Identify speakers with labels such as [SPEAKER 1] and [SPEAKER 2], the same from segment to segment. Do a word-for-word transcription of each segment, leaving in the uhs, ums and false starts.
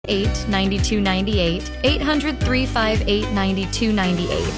[SPEAKER 1] eight nine two nine eight, eight hundred, three five eight, nine two nine eight.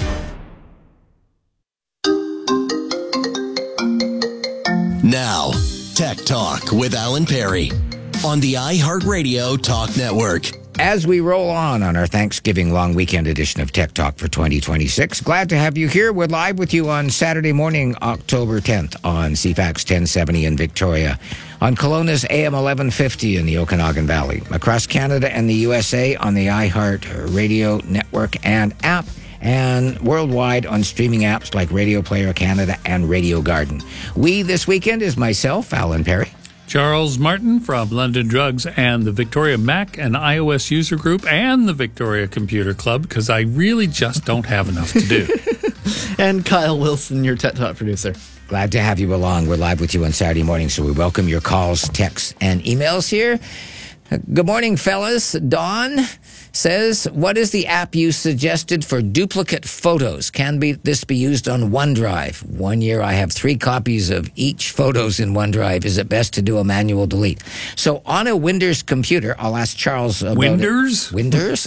[SPEAKER 2] Now, Tech Talk with Alan Perry on the iHeartRadio Talk Network.
[SPEAKER 3] As we roll on on our Thanksgiving long weekend edition of Tech Talk for twenty twenty-six, glad to have you here. We're live with you on Saturday morning, October tenth on C FAX ten seventy in Victoria, on Kelowna's A M eleven fifty in the Okanagan Valley, across Canada and the U S A on the iHeartRadio network and app, and worldwide on streaming apps like Radio Player Canada and Radio Garden. We this weekend is myself, Alan Perry.
[SPEAKER 4] Charles Martin from London Drugs and the Victoria Mac and iOS User Group and the Victoria Computer Club, because I really just don't have enough to do.
[SPEAKER 5] And Kyle Wilson, your Tech Talk producer.
[SPEAKER 3] Glad to have you along. We're live with you on Saturday morning, so we welcome your calls, texts, and emails here. Good morning, fellas. Dawn says, what is the app you suggested for duplicate photos? Can be this be used on OneDrive? One year I have three copies of each photos in OneDrive. Is it best to do a manual delete? So on a Windows computer, I'll ask Charles about
[SPEAKER 4] Windows?
[SPEAKER 3] it. Windows?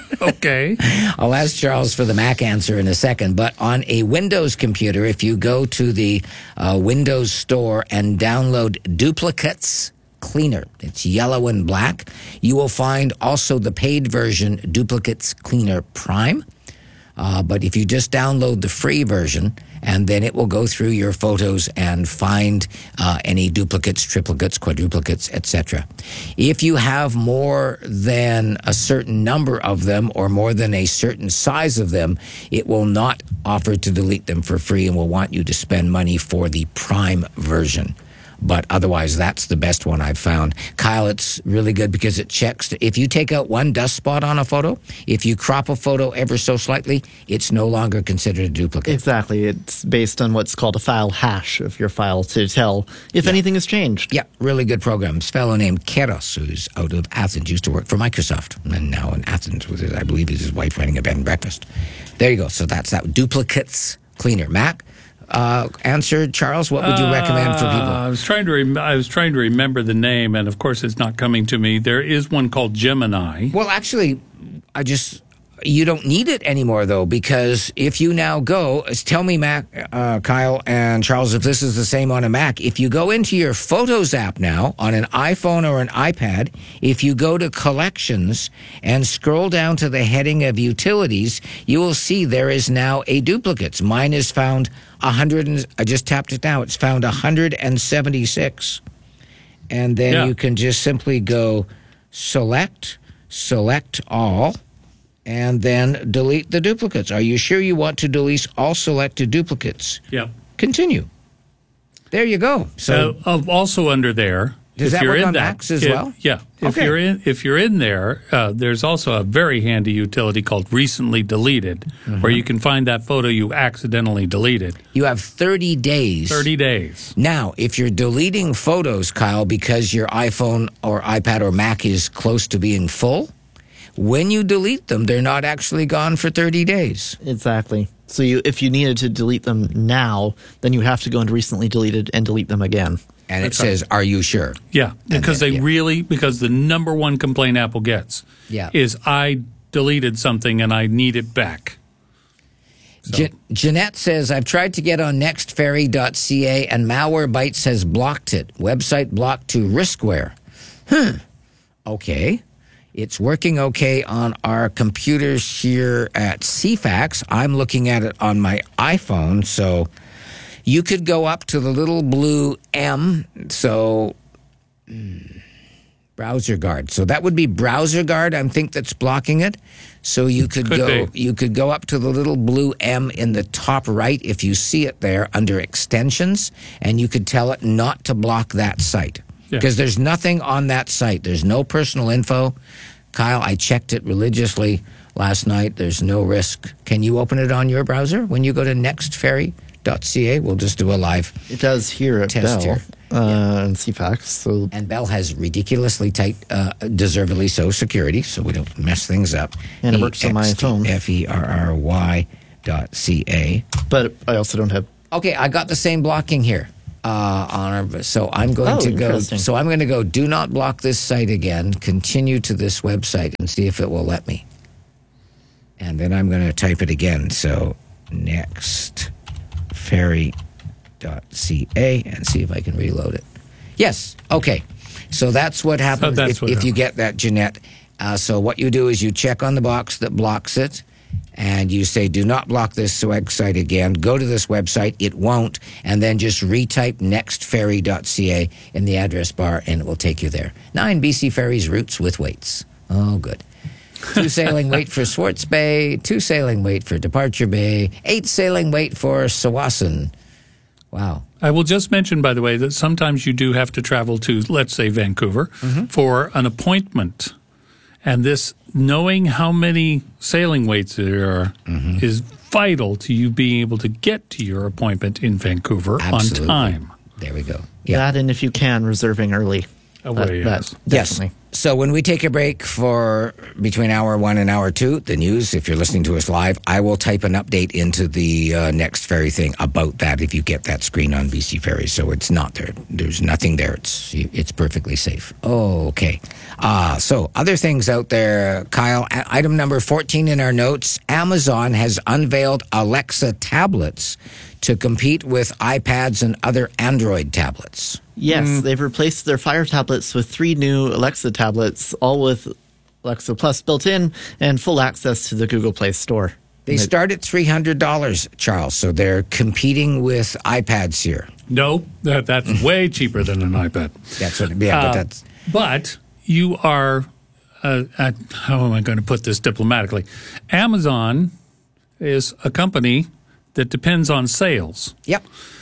[SPEAKER 4] Okay.
[SPEAKER 3] I'll ask Charles for the Mac answer in a second. But on a Windows computer, if you go to the uh, Windows Store and download Duplicates Cleaner, it's yellow and black, you will find also the paid version, Duplicates Cleaner Prime. Uh, but if you just download the free version, and then it will go through your photos and find uh, any duplicates, triplicates, quadruplicates, et cetera. If you have more than a certain number of them or more than a certain size of them, it will not offer to delete them for free and will want you to spend money for the Prime version. But otherwise, that's the best one I've found. Kyle, it's really good because it checks. If you take out one dust spot on a photo, if you crop a photo ever so slightly, it's no longer considered a duplicate.
[SPEAKER 5] Exactly. It's based on what's called a file hash of your file to tell if
[SPEAKER 3] yeah.
[SPEAKER 5] anything has changed.
[SPEAKER 3] Yeah, really good program. This fellow named Keros, who's out of Athens, used to work for Microsoft, and now in Athens with his, I believe, is his wife running a bed and breakfast. There you go. So that's that. Duplicates Cleaner. Mac? Uh, answer, Charles. What would you recommend for people?
[SPEAKER 4] Uh, I was trying to rem- I was trying to remember the name, and of course, it's not coming to me. There is one called Gemini.
[SPEAKER 3] Well, actually, I just you don't need it anymore though, because if you now go, tell me, Mac, uh, Kyle, and Charles, if this is the same on a Mac. If you go into your Photos app now on an iPhone or an iPad, if you go to Collections and scroll down to the heading of Utilities, you will see there is now a duplicates. Mine is found one hundred. And, I just tapped it now. It's found one hundred seventy-six. And then
[SPEAKER 4] Yeah.
[SPEAKER 3] you can just simply go select, select all, and then delete the duplicates. Are you sure you want to delete all selected duplicates?
[SPEAKER 4] Yep.
[SPEAKER 3] Continue. There you go. So
[SPEAKER 4] uh, also under there,
[SPEAKER 3] does
[SPEAKER 4] if
[SPEAKER 3] that
[SPEAKER 4] you're
[SPEAKER 3] work
[SPEAKER 4] in
[SPEAKER 3] on
[SPEAKER 4] that,
[SPEAKER 3] Macs as
[SPEAKER 4] if-
[SPEAKER 3] well?
[SPEAKER 4] Yeah. If
[SPEAKER 3] Okay.
[SPEAKER 4] you're in, if you're in there, uh, there's also a very handy utility called Recently Deleted,
[SPEAKER 3] Mm-hmm.
[SPEAKER 4] where you can find that photo you accidentally deleted.
[SPEAKER 3] you have thirty days.
[SPEAKER 4] Thirty days.
[SPEAKER 3] Now, if you're deleting photos, Kyle, because your iPhone or iPad or Mac is close to being full, when you delete them, they're not actually gone for thirty days.
[SPEAKER 5] Exactly. So you, if you needed to delete them now, then you have to go into recently deleted and delete them again.
[SPEAKER 3] And it says, are you sure?
[SPEAKER 4] Yeah, because
[SPEAKER 3] then-
[SPEAKER 4] they
[SPEAKER 3] yeah.
[SPEAKER 4] really because the number one complaint Apple gets
[SPEAKER 3] Yeah.
[SPEAKER 4] is I deleted something and I need it back. So.
[SPEAKER 3] Je- Jeanette says, I've tried to get on next ferry dot c a and Malwarebytes has blocked it. Website blocked to Riskware. Hmm. Okay. It's working okay on our computers here at C FAX. I'm looking at it on my iPhone, so you could go up to the little blue M, so mm, Browser Guard. So that would be Browser Guard, I think, that's blocking it. So you could,
[SPEAKER 4] Could
[SPEAKER 3] go
[SPEAKER 4] be.
[SPEAKER 3] you could go up to the little blue M in the top right if you see it there under extensions, and you could tell it not to block that site.
[SPEAKER 4] Yeah.
[SPEAKER 3] Because there's nothing on that site. There's no personal info. Kyle, I checked it religiously last night. There's no risk. Can you open it on your browser when you go to next ferry dot c a? We'll just do a live.
[SPEAKER 5] It does here at
[SPEAKER 3] Test
[SPEAKER 5] Bell
[SPEAKER 3] here.
[SPEAKER 5] uh, and C FAX. So
[SPEAKER 3] And Bell has ridiculously tight, uh, deservedly so, security, so we don't mess things up.
[SPEAKER 5] And it works on my phone.
[SPEAKER 3] F E R R Y dot C A.
[SPEAKER 5] but I also don't have.
[SPEAKER 3] Okay, I got the same blocking here. uh, on our, so I'm going
[SPEAKER 5] Oh,
[SPEAKER 3] to go.
[SPEAKER 5] interesting.
[SPEAKER 3] So I'm going to go. Do not block this site again. Continue to this website and see if it will let me. And then I'm going to type it again. So next ferry dot c a and see if I can reload it. Yes. Okay. So that's what happens
[SPEAKER 4] So that's
[SPEAKER 3] if,
[SPEAKER 4] what
[SPEAKER 3] if you
[SPEAKER 4] happens.
[SPEAKER 3] get that, Jeanette. Uh, so what you do is you check on the box that blocks it, and you say, do not block this website again. Go to this website. It won't. And then just retype next ferry dot c a in the address bar, and it will take you there. Nine B C Ferries routes with weights. Oh, good. Two sailing weight for Swartz Bay. Two sailing weight for Departure Bay. Eight sailing weight for Sawasan. Wow.
[SPEAKER 4] I will just mention, by the way, that sometimes you do have to travel to, let's say, Vancouver for an appointment. And this, knowing how many sailing weights there are, is vital to you being able to get to your appointment in Vancouver
[SPEAKER 3] Absolutely.
[SPEAKER 4] on time.
[SPEAKER 3] There we go. Yeah.
[SPEAKER 5] That, and if you can, reserving early.
[SPEAKER 4] Oh,
[SPEAKER 5] That-
[SPEAKER 4] well, yes.
[SPEAKER 5] that
[SPEAKER 3] Yes.
[SPEAKER 5] definitely.
[SPEAKER 3] So when we take a break for between hour one and hour two, the news, if you're listening to us live, I will type an update into the uh, next ferry thing about that if you get that screen on B C Ferry. So it's not there. There's nothing there. It's it's perfectly safe. Oh, okay. Uh, so other things out there, Kyle. a- Item number fourteen in our notes, Amazon has unveiled Alexa tablets to compete with iPads and other Android tablets.
[SPEAKER 5] Yes, they've replaced their Fire tablets with three new Alexa tablets, all with Alexa Plus built in and full access to the Google Play Store.
[SPEAKER 3] They start at three hundred dollars, Charles, so they're competing with iPads here.
[SPEAKER 4] No, that, that's way cheaper than an iPad.
[SPEAKER 3] That's what, yeah, but
[SPEAKER 4] Uh,
[SPEAKER 3] that's,
[SPEAKER 4] But you are, uh, at, how am I going to put this diplomatically? Amazon is a company that depends on sales.
[SPEAKER 3] yep.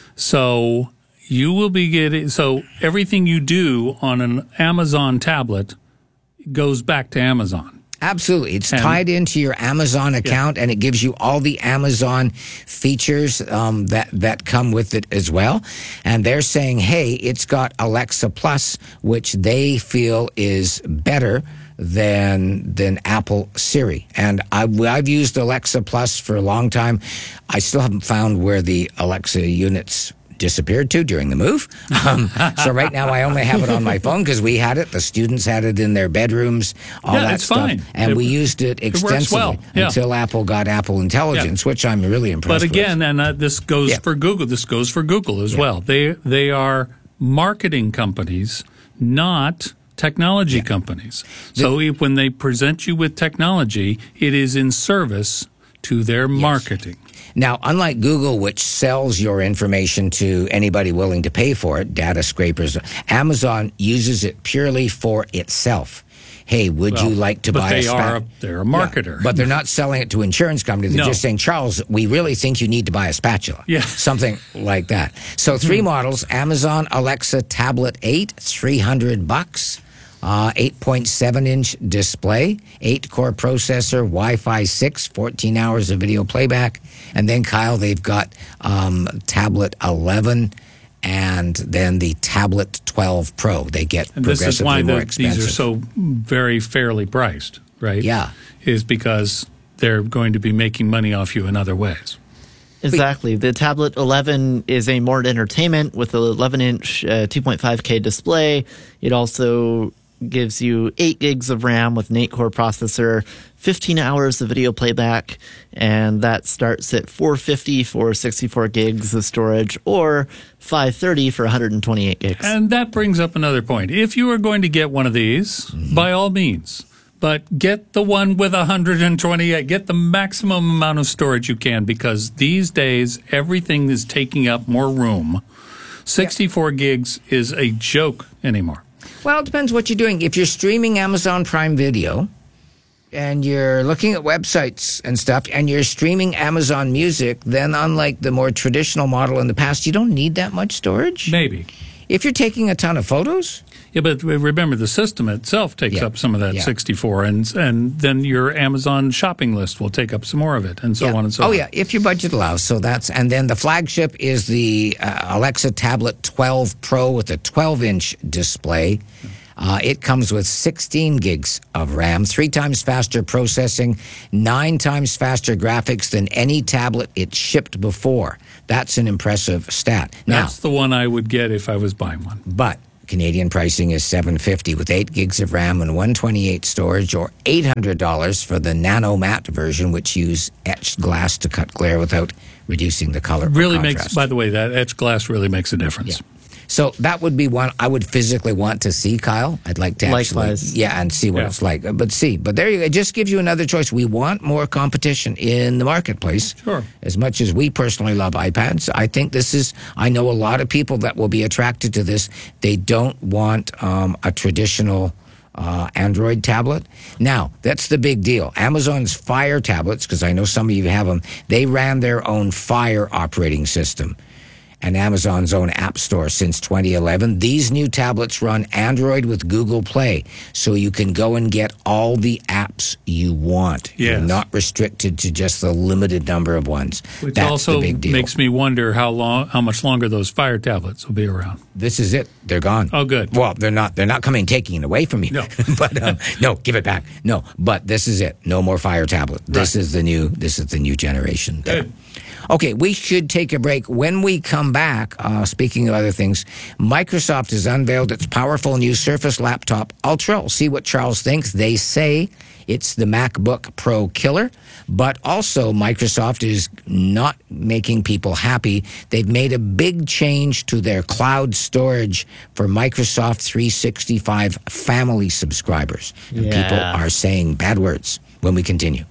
[SPEAKER 4] So you will be getting, so everything you do on an Amazon tablet goes back to Amazon.
[SPEAKER 3] Absolutely. It's
[SPEAKER 4] And-
[SPEAKER 3] tied into your Amazon account, and it gives you all the Amazon features um, that, that come with it as well. And they're saying, hey, it's got Alexa Plus, which they feel is better than than Apple Siri. And I, I've used Alexa Plus for a long time. I still haven't found where the Alexa units disappeared to during the move. Um, so right now I only have it on my phone because we had it. The students had it in their bedrooms, all
[SPEAKER 4] Yeah,
[SPEAKER 3] that
[SPEAKER 4] it's
[SPEAKER 3] stuff.
[SPEAKER 4] fine.
[SPEAKER 3] And
[SPEAKER 4] It-
[SPEAKER 3] we used it
[SPEAKER 4] works
[SPEAKER 3] extensively
[SPEAKER 4] well, yeah.
[SPEAKER 3] until Apple got Apple Intelligence, which I'm really impressed
[SPEAKER 4] But again,
[SPEAKER 3] with.
[SPEAKER 4] and uh, this goes
[SPEAKER 3] Yeah.
[SPEAKER 4] for Google. This goes for Google as well. They they are marketing companies, not technology companies. So if, when they present you with technology, it is in service to their marketing.
[SPEAKER 3] Now, unlike Google, which sells your information to anybody willing to pay for it, data scrapers, Amazon uses it purely for itself. Hey, would
[SPEAKER 4] Well,
[SPEAKER 3] you like to
[SPEAKER 4] but
[SPEAKER 3] buy
[SPEAKER 4] they
[SPEAKER 3] a spa-
[SPEAKER 4] are a- they're a marketer.
[SPEAKER 3] Yeah, but they're not selling it to insurance companies. They're
[SPEAKER 4] No.
[SPEAKER 3] just saying, Charles, we really think you need to buy a spatula.
[SPEAKER 4] Yeah.
[SPEAKER 3] Something like that. So three models, Amazon Alexa Tablet eight, three hundred bucks. Uh, eight point seven inch display, eight core processor, Wi-Fi six, fourteen hours of video playback. And then, Kyle, they've got um, Tablet eleven and then the Tablet twelve Pro. They get
[SPEAKER 4] And this is
[SPEAKER 3] progressively
[SPEAKER 4] why
[SPEAKER 3] more
[SPEAKER 4] the,
[SPEAKER 3] expensive.
[SPEAKER 4] these are so very fairly priced, right?
[SPEAKER 3] Yeah.
[SPEAKER 4] Is because they're going to be making money off you in other ways.
[SPEAKER 5] Exactly. The Tablet eleven is a more entertainment with an eleven inch uh, two point five K display. It also gives you eight gigs of RAM with an eight core processor, fifteen hours of video playback, and that starts at four hundred fifty dollars for sixty-four gigs of storage or five hundred thirty dollars for one hundred twenty-eight gigs.
[SPEAKER 4] And that brings up another point. If you are going to get one of these,
[SPEAKER 3] Mm-hmm.
[SPEAKER 4] by all means, but get the one with one hundred twenty-eight. Get the maximum amount of storage you can, because these days everything is taking up more room. sixty-four gigs is a joke anymore.
[SPEAKER 3] Well, it depends what you're doing. If you're streaming Amazon Prime Video and you're looking at websites and stuff and you're streaming Amazon Music, then unlike the more traditional model in the past, you don't need that much storage.
[SPEAKER 4] Maybe.
[SPEAKER 3] If you're taking a ton of photos,
[SPEAKER 4] Yeah, but remember, the system itself takes
[SPEAKER 3] Yeah.
[SPEAKER 4] up some of that
[SPEAKER 3] Yeah.
[SPEAKER 4] sixty-four, and and then your Amazon shopping list will take up some more of it, and so
[SPEAKER 3] yeah.
[SPEAKER 4] on and so
[SPEAKER 3] oh
[SPEAKER 4] on.
[SPEAKER 3] yeah, if your budget allows. So that's and then the flagship is the uh, Alexa Tablet twelve Pro with a twelve inch display. Uh, it comes with sixteen gigs of RAM, three times faster processing, nine times faster graphics than any tablet it shipped before. That's an impressive stat. Now,
[SPEAKER 4] That's the one I would get if I was buying one.
[SPEAKER 3] but Canadian pricing is seven hundred fifty dollars with eight gigs of RAM and one twenty-eight storage, or eight hundred dollars for the Nano Matte version, which use etched glass to cut glare without reducing the color.
[SPEAKER 4] Really
[SPEAKER 3] or
[SPEAKER 4] makes,
[SPEAKER 3] contrast.
[SPEAKER 4] by the way, that etched glass really makes a difference.
[SPEAKER 3] Yeah. So that would be one I would physically want to see, Kyle. I'd like to actually,
[SPEAKER 5] Likewise.
[SPEAKER 3] yeah, and see what
[SPEAKER 4] Yeah.
[SPEAKER 3] it's like. But see, but there you go. It just gives you another choice. We want more competition in the marketplace.
[SPEAKER 4] Sure.
[SPEAKER 3] As much as we personally love iPads, I think this is, I know a lot of people that will be attracted to this. They don't want um, a traditional uh, Android tablet. Now, that's the big deal. Amazon's Fire tablets, because I know some of you have them, they ran their own Fire operating system and Amazon's own app store since twenty eleven. These new tablets run Android with Google Play, so you can go and get all the apps you want.
[SPEAKER 4] Yes.
[SPEAKER 3] You're not restricted to just the limited number of ones.
[SPEAKER 4] Which
[SPEAKER 3] That's
[SPEAKER 4] also
[SPEAKER 3] the big deal.
[SPEAKER 4] makes me wonder how long, how much longer those Fire tablets will be around.
[SPEAKER 3] This is it. They're gone.
[SPEAKER 4] Oh, good.
[SPEAKER 3] Well, they're not. They're not coming taking it away from you.
[SPEAKER 4] No.
[SPEAKER 3] but um, no, give it back. No, but this is it. No more Fire tablet. This
[SPEAKER 4] Right.
[SPEAKER 3] is the new. This is the new generation. There.
[SPEAKER 4] Good.
[SPEAKER 3] Okay, we should take a break. When we come back, uh, speaking of other things, Microsoft has unveiled its powerful new Surface Laptop Ultra. We'll see what Charles thinks. They say it's the MacBook Pro killer, but also Microsoft is not making people happy. They've made a big change to their cloud storage for Microsoft three sixty-five family subscribers. And
[SPEAKER 5] Yeah.
[SPEAKER 3] people are saying bad words when we continue.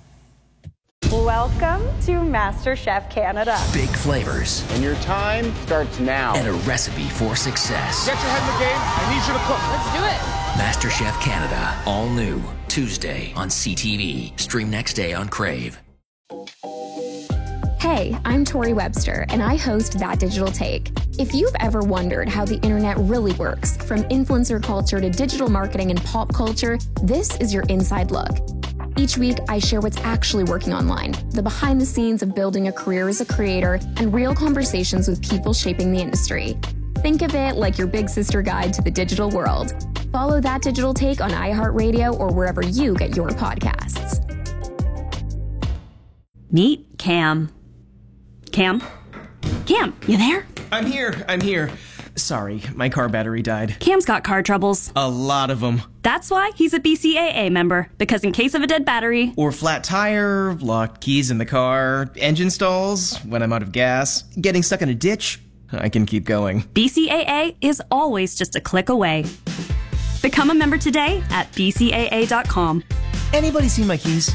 [SPEAKER 6] Welcome to MasterChef Canada.
[SPEAKER 7] Big flavors
[SPEAKER 8] And your time starts now.
[SPEAKER 7] and a recipe for success.
[SPEAKER 8] Get your head in the game. I need you to cook.
[SPEAKER 6] Let's do it.
[SPEAKER 7] MasterChef Canada, all new, Tuesday on C T V. Stream next day on Crave.
[SPEAKER 9] Hey, I'm Tori Webster, and I host That Digital Take. If you've ever wondered how the internet really works, from influencer culture to digital marketing and pop culture, this is your inside look. Each week, I share what's actually working online, the behind the scenes of building a career as a creator, and real conversations with people shaping the industry. Think of it like your big sister guide to the digital world. Follow That Digital Take on iHeartRadio or wherever you get your podcasts.
[SPEAKER 10] Meet Cam. Cam? Cam, you there?
[SPEAKER 11] I'm here, I'm here. Sorry, my car battery died.
[SPEAKER 10] Cam's got car troubles.
[SPEAKER 11] A lot of them.
[SPEAKER 10] That's why he's a B C A A member, because in case of a dead battery,
[SPEAKER 11] Or flat tire, locked keys in the car, engine stalls, when I'm out of gas, getting stuck in a ditch, I can keep going.
[SPEAKER 10] B C A A is always just a click away. Become a member today at B C A A dot com.
[SPEAKER 11] Anybody see my keys?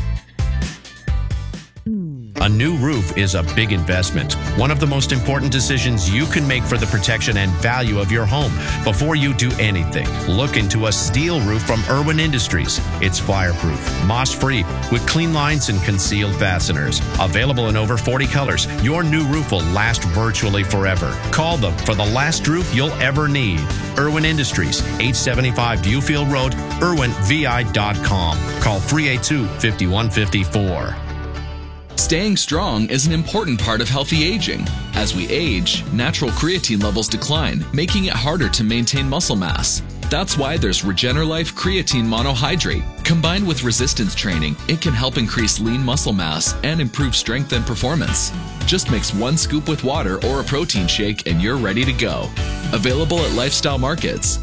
[SPEAKER 12] A new roof is a big investment, one of the most important decisions you can make for the protection and value of your home. Before you do anything, look into a steel roof from Irwin Industries. It's fireproof, moss-free, with clean lines and concealed fasteners. Available in over forty colors, your new roof will last virtually forever. Call them for the last roof you'll ever need. Irwin Industries, eight seventy-five Viewfield Road, irwin v i dot com. Call three eight two, five one five four.
[SPEAKER 13] Staying strong is an important part of healthy aging. As we age, natural creatine levels decline, making it harder to maintain muscle mass. That's why there's RegenerLife Creatine Monohydrate. Combined with resistance training, it can help increase lean muscle mass and improve strength and performance. Just mix one scoop with water or a protein shake and you're ready to go. Available at Lifestyle Markets.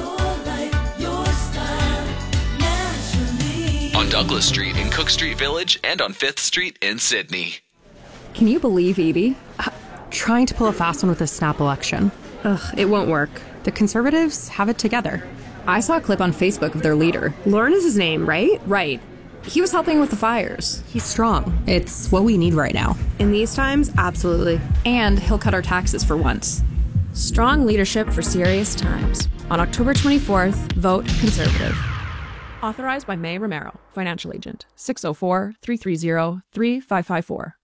[SPEAKER 13] On Douglas Street in Cook Street Village and on fifth Street in Sydney.
[SPEAKER 14] Can you believe Edie? Uh, trying to pull a fast one with this snap election. Ugh, it won't work. The Conservatives have it together. I saw a clip on Facebook of their leader. Lauren is his name, right? Right. He was helping with the fires. He's strong. It's what we need right now. In these times, absolutely. And he'll cut our taxes for once. Strong leadership for serious times. On October twenty-fourth, vote Conservative. Authorized by May Romero, financial agent. six oh four, three three zero, three five five four.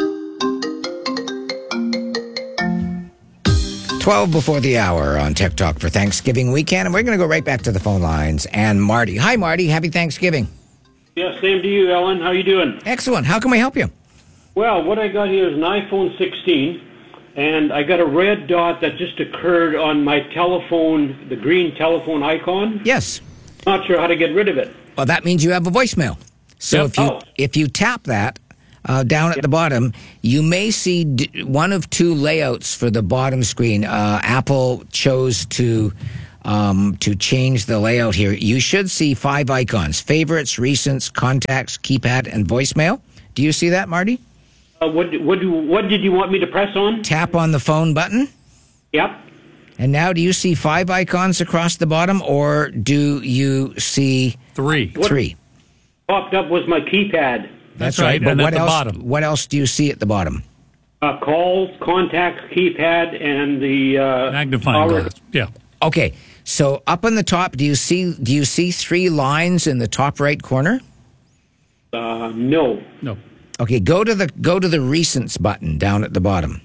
[SPEAKER 3] twelve before the hour on Tech Talk for Thanksgiving weekend, and we're going to go right back to the phone lines. And Marty. Hi, Marty. Happy Thanksgiving.
[SPEAKER 15] Yeah, same to you, Ellen. How you doing?
[SPEAKER 3] Excellent. How can we help you?
[SPEAKER 15] Well, what I got here is an iPhone sixteen, and I got a red dot that just occurred on my telephone, the green telephone icon.
[SPEAKER 3] Yes.
[SPEAKER 15] Not sure how to get rid of it.
[SPEAKER 3] Well, that means you have a voicemail. So
[SPEAKER 15] Yep.
[SPEAKER 3] if you
[SPEAKER 15] Oh.
[SPEAKER 3] if you tap that uh, down at the bottom, you may see d- one of two layouts for the bottom screen. Uh, Apple chose to um, to change the layout here. You should see five icons: favorites, recents, contacts, keypad, and voicemail. Do you see that, Marty?
[SPEAKER 15] Uh, what, what, do, what did you want me to press on?
[SPEAKER 3] Tap on the phone button.
[SPEAKER 15] Yep.
[SPEAKER 3] And now, do you see five icons across the bottom, or do you see
[SPEAKER 4] three?
[SPEAKER 3] Three.
[SPEAKER 15] Popped up was my keypad.
[SPEAKER 3] That's, right. But
[SPEAKER 4] and
[SPEAKER 3] what
[SPEAKER 4] at the
[SPEAKER 3] else?
[SPEAKER 4] bottom.
[SPEAKER 3] What else do you see at the bottom?
[SPEAKER 15] Uh, calls, contacts, keypad, and the uh,
[SPEAKER 4] magnifying
[SPEAKER 15] power-
[SPEAKER 4] glass. Yeah.
[SPEAKER 3] Okay. So up on the top, do you see do you see three lines in the top right corner?
[SPEAKER 15] Uh, no.
[SPEAKER 4] No.
[SPEAKER 3] Okay, go to the go to the recents button down at the bottom.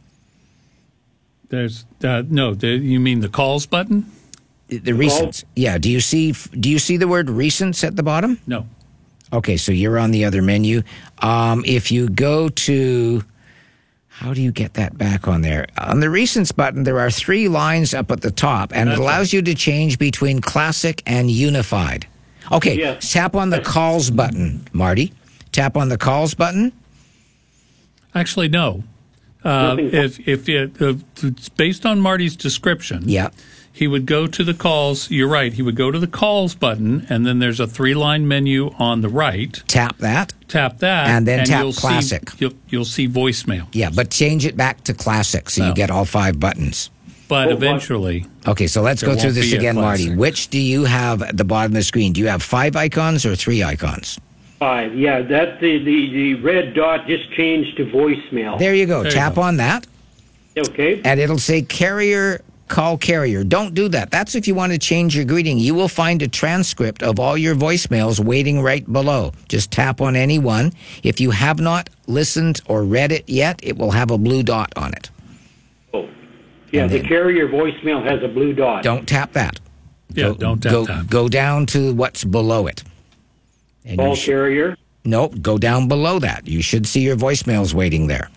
[SPEAKER 4] There's uh, no. The, you mean the calls button?
[SPEAKER 3] The, the recents. Yeah. Do you see do you see the word recents at the bottom?
[SPEAKER 4] No.
[SPEAKER 3] Okay, so you're on the other menu. Um, if you go to, how do you get that back on there? On the recents button, there are three lines up at the top, and
[SPEAKER 4] That's
[SPEAKER 3] it allows
[SPEAKER 4] right.
[SPEAKER 3] you to change between classic and unified. Okay,
[SPEAKER 15] Yes.
[SPEAKER 3] tap on the calls button, Marty. Tap on the calls button.
[SPEAKER 4] Actually, no. Uh,
[SPEAKER 15] Nothing.
[SPEAKER 4] if if it, uh, it's based on Marty's description,
[SPEAKER 3] Yeah.
[SPEAKER 4] he would go to the calls. You're right. He would go to the calls button, and then there's a three-line menu on the right.
[SPEAKER 3] Tap that.
[SPEAKER 4] Tap that,
[SPEAKER 3] And then tap
[SPEAKER 4] you'll
[SPEAKER 3] classic.
[SPEAKER 4] See, you'll, you'll see voicemail.
[SPEAKER 3] Yeah, but change it back to classic so you
[SPEAKER 4] No.
[SPEAKER 3] get all five buttons.
[SPEAKER 4] But
[SPEAKER 15] Oh,
[SPEAKER 4] eventually,
[SPEAKER 3] Okay, so let's
[SPEAKER 4] There
[SPEAKER 3] go through
[SPEAKER 4] won't
[SPEAKER 3] this
[SPEAKER 4] be a
[SPEAKER 3] again, Marty.
[SPEAKER 4] classic.
[SPEAKER 3] Which do you have at the bottom of the screen? Do you have five icons or three icons?
[SPEAKER 15] Five. Yeah, that the, the, the red dot just changed to voicemail.
[SPEAKER 3] There you go.
[SPEAKER 4] There you
[SPEAKER 3] Tap
[SPEAKER 4] go.
[SPEAKER 3] on that.
[SPEAKER 15] Okay.
[SPEAKER 3] And it'll say carrier, call carrier. Don't do that. That's if you want to change your greeting. You will find a transcript of all your voicemails waiting right below. Just tap on any one. If you have not listened or read it yet, it will have a blue dot on it.
[SPEAKER 15] Oh. Yeah,
[SPEAKER 3] And
[SPEAKER 15] the
[SPEAKER 3] then-
[SPEAKER 15] carrier voicemail has a blue dot.
[SPEAKER 3] Don't tap that.
[SPEAKER 4] yeah,
[SPEAKER 3] go,
[SPEAKER 4] don't tap
[SPEAKER 3] go,
[SPEAKER 4] that.
[SPEAKER 3] Go down to what's below it. And
[SPEAKER 15] Call
[SPEAKER 3] you should-
[SPEAKER 15] carrier.
[SPEAKER 3] Nope, go down below that. You should see your voicemails waiting there.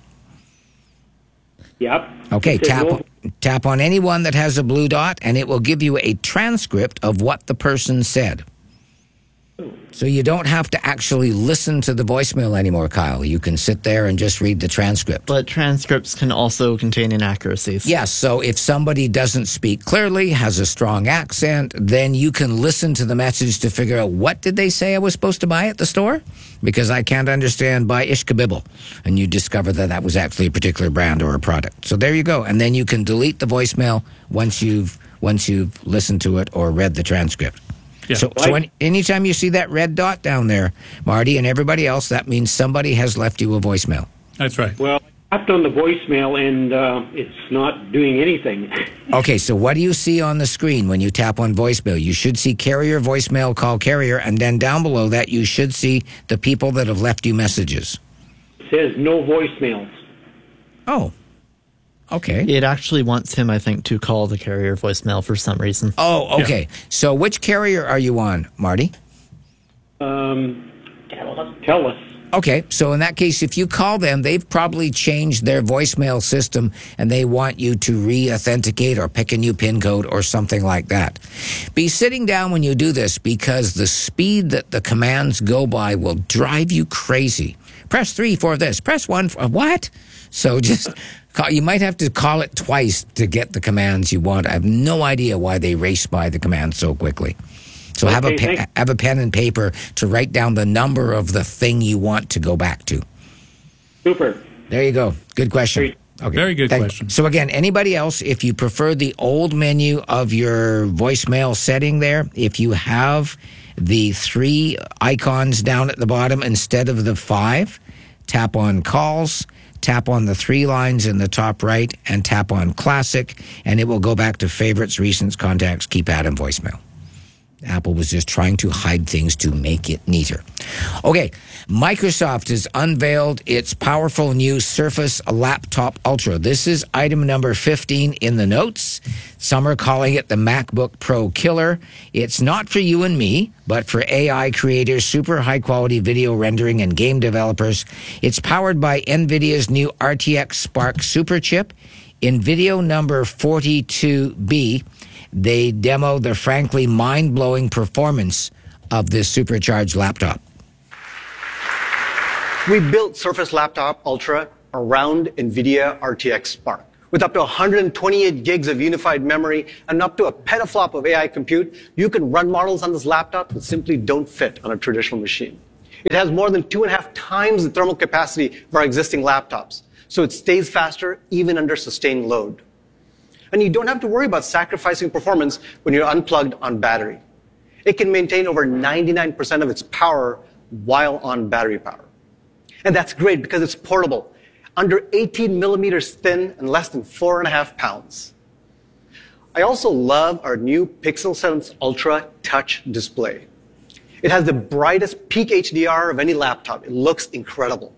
[SPEAKER 15] Yep.
[SPEAKER 3] Okay,
[SPEAKER 15] It says
[SPEAKER 3] tap
[SPEAKER 15] no-
[SPEAKER 3] tap on any one that has a blue dot, and it will give you a transcript of what the person said. So you don't have to actually listen to the voicemail anymore, Kyle. You can sit there and just read the transcript.
[SPEAKER 5] But transcripts can also contain inaccuracies.
[SPEAKER 3] Yes, so if somebody doesn't speak clearly, has a strong accent, then you can listen to the message to figure out what did they say I was supposed to buy at the store? Because I can't understand buy Ishkabibble. And you discover that that was actually a particular brand or a product. So there you go. And then you can delete the voicemail once you've once you've listened to it or read the transcript.
[SPEAKER 4] Yeah.
[SPEAKER 3] So, so any, anytime you see that red dot down there, Marty and everybody else, that means somebody has left you a voicemail.
[SPEAKER 4] That's right.
[SPEAKER 15] Well, I tapped on the voicemail and uh, it's not doing anything.
[SPEAKER 3] Okay, so what do you see on the screen when you tap on voicemail? You should see carrier, voicemail, call carrier, and then down below that you should see the people that have left you messages.
[SPEAKER 15] It says no voicemails.
[SPEAKER 3] Oh, okay.
[SPEAKER 5] It actually wants him, I think, to call the carrier voicemail for some reason.
[SPEAKER 3] Oh, okay. So which carrier are you on, Marty?
[SPEAKER 15] Um, tell us. Tell us.
[SPEAKER 3] Okay, so in that case, if you call them, they've probably changed their voicemail system and they want you to re-authenticate or pick a new PIN code or something like that. Be sitting down when you do this because the speed that the commands go by will drive you crazy. Press three for this. Press one for what? So just call, you might have to call it twice to get the commands you want. I have no idea why they race by the commands so quickly. So have a
[SPEAKER 15] Okay,
[SPEAKER 3] pe-
[SPEAKER 15] thank-
[SPEAKER 3] have a pen and paper to write down the number of the thing you want to go back to.
[SPEAKER 15] Super.
[SPEAKER 3] There you go. Good question.
[SPEAKER 15] Great.
[SPEAKER 3] Okay.
[SPEAKER 4] Very good
[SPEAKER 3] Thank-
[SPEAKER 4] question.
[SPEAKER 3] So again, anybody else, if you prefer the old menu of your voicemail setting there, if you have the three icons down at the bottom instead of the five, tap on calls, tap on the three lines in the top right, and tap on classic, and it will go back to favorites, recents, contacts, keypad, and voicemail. Apple was just trying to hide things to make it neater. Okay, Microsoft has unveiled its powerful new Surface Laptop Ultra. This is item number fifteen in the notes. Some are calling it the MacBook Pro killer. It's not for you and me, but for A I creators, super high-quality video rendering, and game developers. It's powered by NVIDIA's new R T X Spark Super Chip. In video number forty-two B, they demo the frankly mind-blowing performance of this supercharged laptop.
[SPEAKER 16] We built Surface Laptop Ultra around NVIDIA R T X Spark. With up to one hundred twenty-eight gigs of unified memory and up to a petaflop of A I compute, you can run models on this laptop that simply don't fit on a traditional machine. It has more than two and a half times the thermal capacity of our existing laptops, so it stays faster even under sustained load. And you don't have to worry about sacrificing performance when you're unplugged on battery. It can maintain over ninety-nine percent of its power while on battery power. And that's great because it's portable, under eighteen millimeters thin and less than four and a half pounds. I also love our new Pixel Sense Ultra touch display. It has the brightest peak H D R of any laptop. It looks incredible.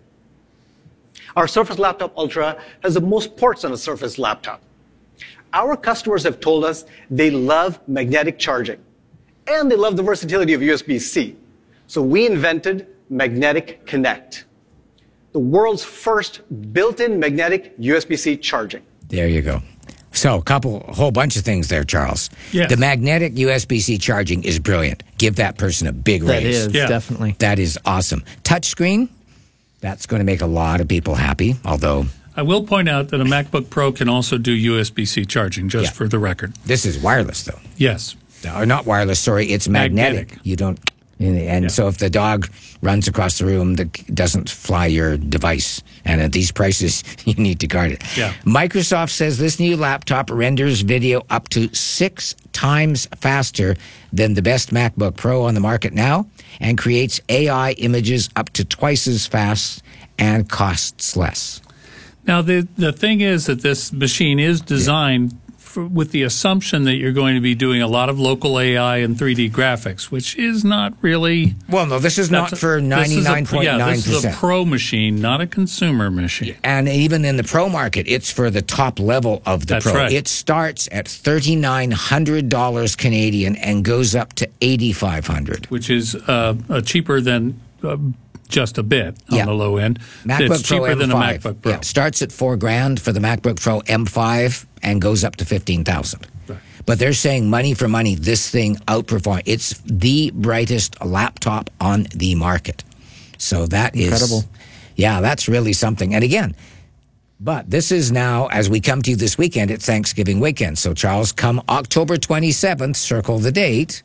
[SPEAKER 16] Our Surface Laptop Ultra has the most ports on a Surface laptop. Our customers have told us they love magnetic charging, and they love the versatility of U S B C. So we invented Magnetic Connect, the world's first built-in magnetic U S B C charging.
[SPEAKER 3] There you go. So a couple, a whole bunch of things there, Charles.
[SPEAKER 4] Yes.
[SPEAKER 3] The magnetic U S B C charging is brilliant. Give that person a big
[SPEAKER 5] That
[SPEAKER 3] raise.
[SPEAKER 5] is, Yeah. definitely.
[SPEAKER 3] That is awesome. Touchscreen, that's going to make a lot of people happy, although...
[SPEAKER 4] I will point out that a MacBook Pro can also do U S B C charging, just
[SPEAKER 3] Yeah.
[SPEAKER 4] for the record.
[SPEAKER 3] This is wireless, though.
[SPEAKER 4] Yes.
[SPEAKER 3] Or not wireless, sorry, it's magnetic.
[SPEAKER 4] Magnetic.
[SPEAKER 3] You don't... And yeah. so if the dog runs across the room, that doesn't fly your device. And at these prices, you need to guard it.
[SPEAKER 4] Yeah.
[SPEAKER 3] Microsoft says this new laptop renders video up to six times faster than the best MacBook Pro on the market now and creates A I images up to twice as fast and costs less.
[SPEAKER 4] Now, the, the thing is that this machine is designed for, with the assumption that you're going to be doing a lot of local A I and three D graphics, which is not really...
[SPEAKER 3] Well, no, this is not for ninety-nine point nine percent.
[SPEAKER 4] Yeah, this is a pro machine, not a consumer machine.
[SPEAKER 3] And even in the pro market, it's for the top level of the
[SPEAKER 4] That's
[SPEAKER 3] pro.
[SPEAKER 4] right.
[SPEAKER 3] It starts at three thousand nine hundred dollars Canadian and goes up to eight thousand five hundred dollars.
[SPEAKER 4] Which is uh, uh, cheaper than... Uh, just a bit on
[SPEAKER 3] Yeah.
[SPEAKER 4] the low end.
[SPEAKER 3] MacBook
[SPEAKER 4] it's cheaper
[SPEAKER 3] Pro
[SPEAKER 4] than a
[SPEAKER 3] M five.
[SPEAKER 4] MacBook Pro.
[SPEAKER 3] Yeah, starts at four grand for the MacBook Pro M five and goes up to fifteen thousand.
[SPEAKER 4] Right.
[SPEAKER 3] But they're saying money for money, this thing outperforms. It's the brightest laptop on the market. So that is
[SPEAKER 5] Incredible.
[SPEAKER 3] Yeah, that's really something. And again, but this is now, as we come to you this weekend, it's Thanksgiving weekend. So Charles, come October twenty-seventh, circle the date.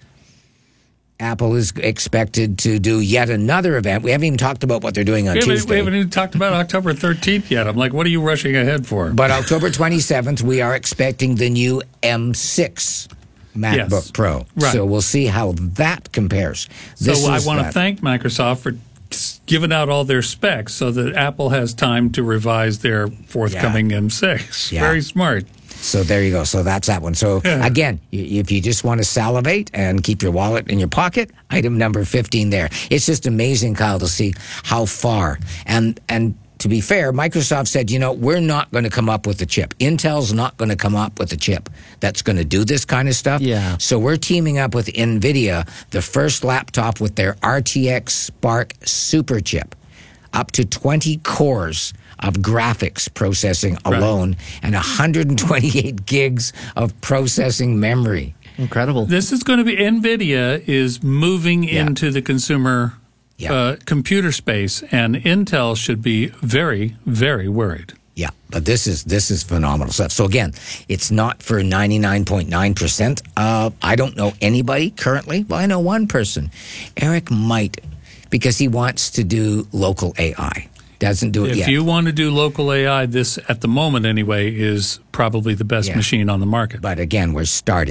[SPEAKER 3] Apple is expected to do yet another event. We haven't even talked about what they're doing on
[SPEAKER 4] We haven't,
[SPEAKER 3] Tuesday.
[SPEAKER 4] we haven't even talked about October thirteenth yet. I'm like, what are you rushing ahead for?
[SPEAKER 3] But October twenty-seventh, we are expecting the new M six MacBook
[SPEAKER 4] Yes.
[SPEAKER 3] Pro.
[SPEAKER 4] Right.
[SPEAKER 3] So we'll see how that compares. This
[SPEAKER 4] so I
[SPEAKER 3] is
[SPEAKER 4] want to
[SPEAKER 3] that.
[SPEAKER 4] thank Microsoft for giving out all their specs so that Apple has time to revise their forthcoming M six.
[SPEAKER 3] Yeah.
[SPEAKER 4] Very smart.
[SPEAKER 3] So there you go. So that's that one. So again, y- if you just want to salivate and keep your wallet in your pocket, item number fifteen there. It's just amazing, Kyle, to see how far. And and to be fair, Microsoft said, you know, we're not going to come up with a chip. Intel's not going to come up with a chip that's going to do this kind of stuff.
[SPEAKER 5] Yeah.
[SPEAKER 3] So we're teaming up with NVIDIA, the first laptop with their R T X Spark Super Chip, up to twenty cores of graphics processing alone and one hundred twenty-eight gigs of processing memory.
[SPEAKER 5] Incredible.
[SPEAKER 4] This is going to be, NVIDIA is moving
[SPEAKER 3] Yeah.
[SPEAKER 4] into the consumer
[SPEAKER 3] Yeah.
[SPEAKER 4] uh, computer space, and Intel should be very, very worried.
[SPEAKER 3] Yeah, but this is this is phenomenal stuff. So again, it's not for ninety-nine point nine percent. Uh, I don't know anybody currently. Well, I know one person. Eric might, because he wants to do local A I. Doesn't do it
[SPEAKER 4] If
[SPEAKER 3] yet.
[SPEAKER 4] you want to do local A I, this, at the moment anyway, is probably the best
[SPEAKER 3] Yeah.
[SPEAKER 4] machine on the market.
[SPEAKER 3] But again, we're starting at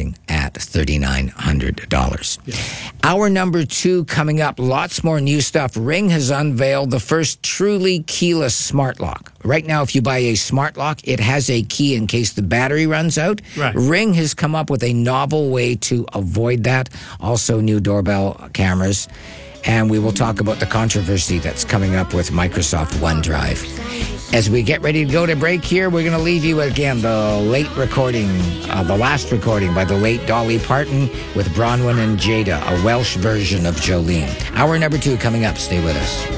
[SPEAKER 3] at three thousand nine hundred dollars. Yeah. Hour number two coming up. Lots more new stuff. Ring has unveiled the first truly keyless smart lock. Right now, if you buy a smart lock, it has a key in case the battery runs out.
[SPEAKER 4] Right.
[SPEAKER 3] Ring has come up with a novel way to avoid that. Also, new doorbell cameras. And we will talk about the controversy that's coming up with Microsoft OneDrive. As we get ready to go to break here, we're going to leave you again the late recording, uh, the last recording by the late Dolly Parton with Bronwyn and Jada, a Welsh version of Jolene. Hour number two coming up. Stay with us.